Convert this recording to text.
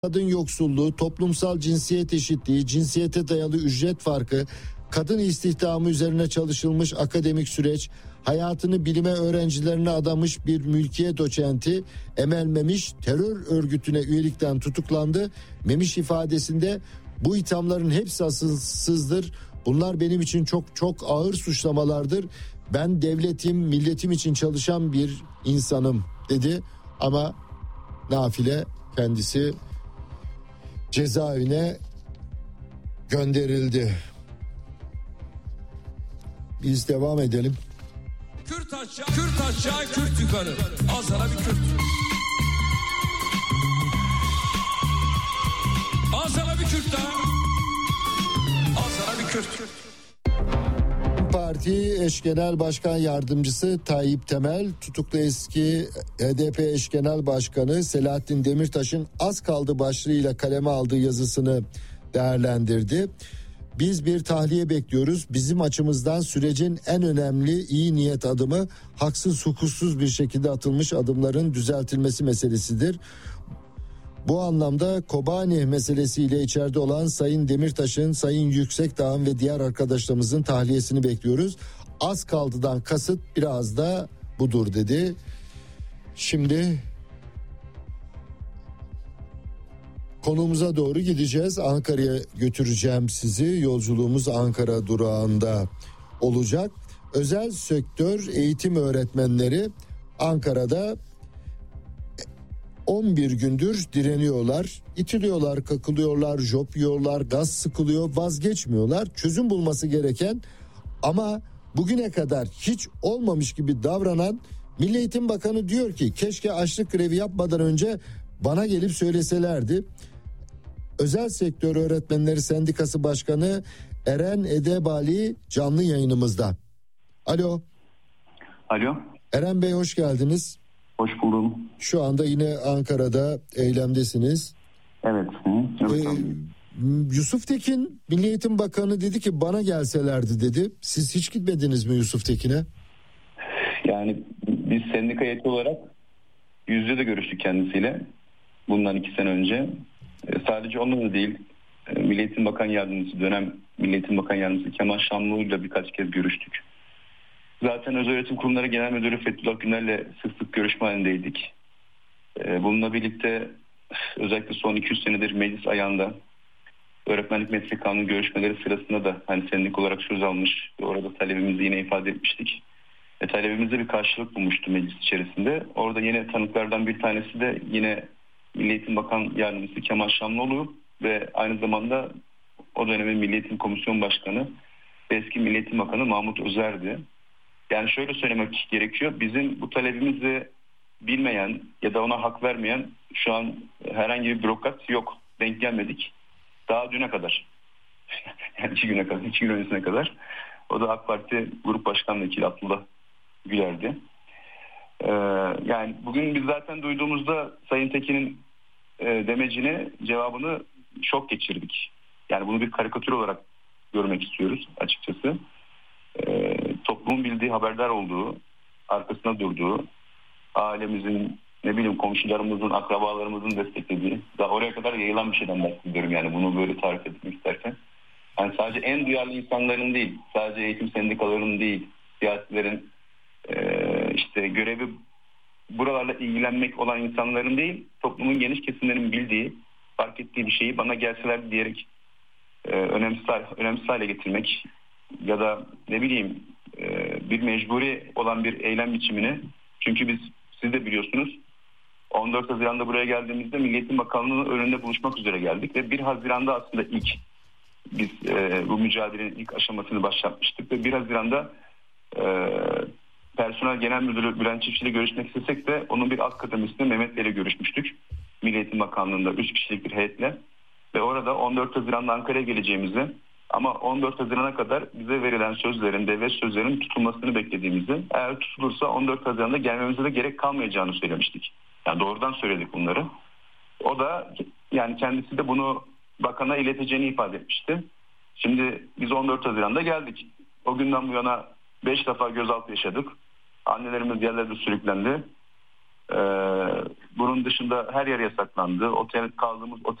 kadın yoksulluğu, toplumsal cinsiyet eşitliği, cinsiyete dayalı ücret farkı, kadın istihdamı üzerine çalışılmış akademik süreç, hayatını bilime öğrencilerine adamış bir mülkiye doçenti Emel Memiş terör örgütüne üyelikten tutuklandı. Memiş ifadesinde bu ithamların hepsi asılsızdır. Bunlar benim için çok ağır suçlamalardır. Ben devletim, milletim için çalışan bir insanım dedi. Ama nafile kendisi cezaevine gönderildi. Biz devam edelim. Kürt aşağı, Kürt yukarı. Al sana bir Kürt. Al sana bir Kürt daha. Al sana bir Kürt. Parti eş genel başkan yardımcısı Tayyip Temel, tutuklu eski HDP eş genel başkanı Selahattin Demirtaş'ın az kaldı başlığıyla kaleme aldığı yazısını değerlendirdi. Biz bir tahliye bekliyoruz. Bizim açımızdan sürecin en önemli iyi niyet adımı haksız hukuksuz bir şekilde atılmış adımların düzeltilmesi meselesidir. Bu anlamda Kobani meselesiyle içeride olan Sayın Demirtaş'ın, Sayın Yüksekdağ'ın ve diğer arkadaşlarımızın tahliyesini bekliyoruz. Az kaldıdan kasıt biraz da budur dedi. Şimdi konumuza doğru gideceğiz. Ankara'ya götüreceğim sizi. Yolculuğumuz Ankara durağında olacak. Özel sektör eğitim öğretmenleri Ankara'da 11 gündür direniyorlar. İtiliyorlar, kakılıyorlar, job yiyorlar, gaz sıkılıyor, vazgeçmiyorlar. Çözüm bulması gereken ama bugüne kadar hiç olmamış gibi davranan Milli Eğitim Bakanı diyor ki keşke açlık grevi yapmadan önce bana gelip söyleselerdi. Özel Sektör Öğretmenleri Sendikası Başkanı Eren Edebali canlı yayınımızda. Alo. Alo. Eren Bey hoş geldiniz. Hoş buldum. Şu anda yine Ankara'da eylemdesiniz. Evet. Yusuf Tekin Milli Eğitim Bakanı dedi ki bana gelselerdi dedi. Siz hiç gitmediniz mi Yusuf Tekin'e? Yani biz sendika heyeti olarak yüzde de görüştük kendisiyle. Bundan 2 sene önce. Sadece onunla da değil. Milli Eğitim Bakan Yardımcısı, dönem Milli Eğitim Bakan Yardımcısı Kemal Şamlıoğlu'yla birkaç kez görüştük. Zaten Özelöğretim Kurumları Genel Müdürü Fethullah Güner'le sık sık görüşme halindeydik. Bununla birlikte özellikle son 200 senedir meclis ayağında öğretmenlik meslek kanunu görüşmeleri sırasında da hani sendik olarak söz almış ve orada talebimizi yine ifade etmiştik. Talebimizde bir karşılık bulmuştu meclis içerisinde. Orada yine tanıklardan bir tanesi de yine Milli Eğitim Bakan Yardımcısı Kemal Şamlıoğlu ve aynı zamanda o dönemin Milli Eğitim Komisyon Başkanı ve eski Milli Eğitim Bakanı Mahmut Özer'di. Yani şöyle söylemek gerekiyor. Bizim bu talebimizi bilmeyen ya da ona hak vermeyen şu an herhangi bir bürokrat yok. Denk gelmedik. Daha düne kadar. Yani 2 güne kadar, 2 gün öncesine kadar. O da AK Parti Grup Başkan Vekili Abdullah Güler'di. Yani bugün biz zaten duyduğumuzda Sayın Tekin'in demecini, cevabını şok geçirdik. Yani bunu bir karikatür olarak görmek istiyoruz açıkçası. Toplumun bildiği, haberdar olduğu, arkasına durduğu, ailemizin, komşularımızın, akrabalarımızın desteklediği, daha oraya kadar yayılan bir şeyden bahsediyorum yani bunu böyle tarif etmek isterken. Yani sadece en duyarlı insanların değil, sadece eğitim sendikalarının değil, siyasilerin işte görevi buralarla ilgilenmek olan insanların değil, toplumun geniş kesimlerinin bildiği, fark ettiği bir şeyi bana gelseler diyerek önemsiz hale getirmek ya da bir mecburi olan bir eylem biçimini, çünkü siz de biliyorsunuz 14 Haziran'da buraya geldiğimizde Milli Eğitim Bakanlığı'nın önünde buluşmak üzere geldik ve 1 Haziran'da aslında biz bu mücadelenin ilk aşamasını başlatmıştık ve 1 Haziran'da Personel Genel Müdürü Bülent Çiftçi ile görüşmek istesek de onun bir alt kademisinde Mehmet Bey'le görüşmüştük. Milli Eğitim Bakanlığı'nda 3 kişilik bir heyetle ve orada 14 Haziran'da Ankara'ya geleceğimizi ama 14 Haziran'a kadar bize verilen sözlerin, devlet sözlerinin tutulmasını beklediğimizi, eğer tutulursa 14 Haziran'da gelmemize de gerek kalmayacağını söylemiştik. Yani doğrudan söyledik bunları. O da yani kendisi de bunu bakana ileteceğini ifade etmişti. Şimdi biz 14 Haziran'da geldik. O günden bu yana 5 defa gözaltı yaşadık. Annelerimiz yerlerde sürüklendi. Bunun dışında her yer yasaklandı. Kaldığımız